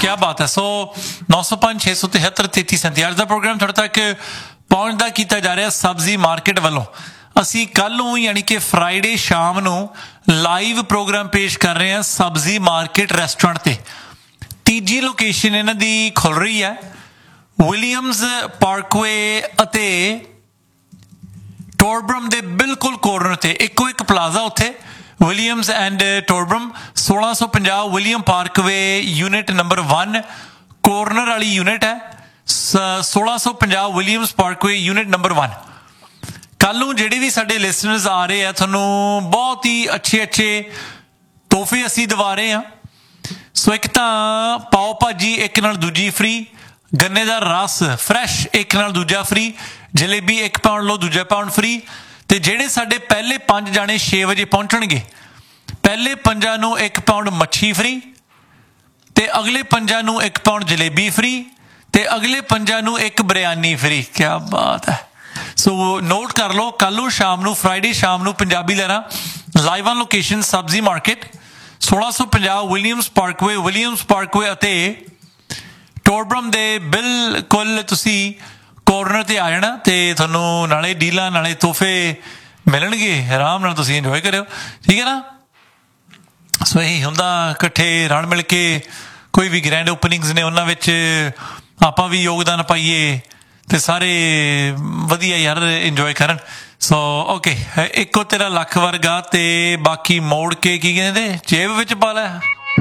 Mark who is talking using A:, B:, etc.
A: क्या बात है। सो 905 673 3337 ਅੱਜ ਦਾ ਪ੍ਰੋਗਰਾਮ ਤੁਹਾਡੇ ਤੱਕ ਪਹੁੰਚਦਾ ਕੀਤਾ ਜਾ ਰਿਹਾ ਸਬਜ਼ੀ ਮਾਰਕੀਟ ਵੱਲੋਂ। ਅਸੀਂ ਕੱਲ ਨੂੰ ਯਾਨੀ ਕਿ ਫਰਾਈਡੇ ਸ਼ਾਮ ਨੂੰ ਲਾਈਵ ਪ੍ਰੋਗਰਾਮ ਪੇਸ਼ ਕਰ ਰਹੇ ਹਾਂ ਸਬਜ਼ੀ ਮਾਰਕੀਟ ਰੈਸਟੋਰੈਂਟ ਤੇ। ਤੀਜੀ ਲੋਕੇਸ਼ਨ ਇਹਨਾਂ ਦੀ ਖੁੱਲ ਰਹੀ ਹੈ ਵਿਲੀਅਮਸ ਪਾਰਕਵੇ ਅਤੇ ਟੋਰਬਰਮ ਦੇ ਬਿਲਕੁਲ ਕੋਰਨਰ ਤੇ ਇੱਕੋ ਇੱਕ ਪਲਾਜ਼ਾ ਉੱਥੇ Williams and ਟੋਰਬਰਮ 1650 William Parkway unit number 1 corner ਵਾਲੀ ਯੂਨਿਟ ਹੈ 1650 ਵਿਲੀਅਮਸ ਪਾਰਕਵੇ ਯੂਨਿਟ ਨੰਬਰ 1। ਕੱਲ ਨੂੰ ਜਿਹੜੇ ਵੀ ਸਾਡੇ ਲਿਸਨਰਸ ਆ ਰਹੇ ਆ ਤੁਹਾਨੂੰ ਬਹੁਤ ਹੀ ਅੱਛੇ ਤੋਹਫੇ ਅਸੀਂ ਦਿਵਾ ਰਹੇ ਹਾਂ। ਸੋ ਇੱਕ ਤਾਂ ਪਾਓ ਭਾਜੀ ਇੱਕ ਨਾਲ ਦੂਜੀ ਫ੍ਰੀ, ਗੰਨੇ ਦਾ ਰਸ ਫਰੈਸ਼ ਇੱਕ ਨਾਲ ਦੂਜਾ ਫ੍ਰੀ, ਜਲੇਬੀ 1 ਪਾਉਂਡ ਲਓ ਦੂਜਾ ਪਾਉਂਡ ਫ੍ਰੀ। ਤੇ ਜਿਹੜੇ ਸਾਡੇ ਪਹਿਲੇ 5 ਜਾਣੇ 6 ਵਜੇ ਪਹੁੰਚਣਗੇ ਪਹਿਲੇ 5 ਨੂੰ 1 ਪਾਉਂਡ ਮੱਛੀ ਫ੍ਰੀ ਤੇ ਅਗਲੇ 5 ਨੂੰ 1 ਪਾਉਂਡ ਜਲੇਬੀ ਫ੍ਰੀ ਤੇ ਅਗਲੇ 5 ਨੂੰ 1 ਬਿਰਿਆਨੀ ਫ੍ਰੀ। ਕਿਆ ਬਾਤ ਹੈ। ਸੋ ਨੋਟ ਕਰ ਲਓ ਕੱਲ ਨੂੰ ਸ਼ਾਮ ਨੂੰ ਫਰਾਈਡੇ ਸ਼ਾਮ ਨੂੰ ਪੰਜਾਬੀ ਲਹਿਰਾਂ ਲਾਈਵ ਔਨ ਲੋਕੇਸ਼ਨ ਸਬਜ਼ੀ ਮਾਰਕੀਟ 1650 ਵਿਲੀਅਮਸ ਪਾਰਕਵੇ ਅਤੇ ਟੋਰਬਰਮ ਦੇ ਬਿਲਕੁਲ ਤੁਸੀਂ ਕੋਰਨਰ ਤੇ ਆ ਜਾਣਾ ਤੇ ਤੁਹਾਨੂੰ ਨਾਲੇ ਡੀਲਾਂ ਨਾਲੇ ਤੋਹਫੇ ਮਿਲਣਗੇ। ਆਰਾਮ ਨਾਲ ਤੁਸੀਂ ਇੰਜੋਏ ਕਰਿਓ, ਠੀਕ ਹੈ ਨਾ। ਸੋ ਇਹੀ ਹੁੰਦਾ ਇਕੱਠੇ ਰਲ ਮਿਲ ਕੇ ਕੋਈ ਵੀ ਗ੍ਰੈਂਡ ਓਪਨਿੰਗਸ ਨੇ ਉਹਨਾਂ ਵਿੱਚ ਆਪਾਂ ਵੀ ਯੋਗਦਾਨ ਪਾਈਏ ਤੇ ਸਾਰੇ ਵਧੀਆ ਯਾਰ ਇੰਜੋਏ ਕਰਨ। ਸੋ ਓਕੇ ਇੱਕੋ ਤੇਰਾ ਲੱਖ ਵਰਗਾ ਤੇ ਬਾਕੀ ਮੋੜ ਕੇ ਕੀ ਕਹਿੰਦੇ ਜੇਬ ਵਿੱਚ ਪਾ ਲੈ।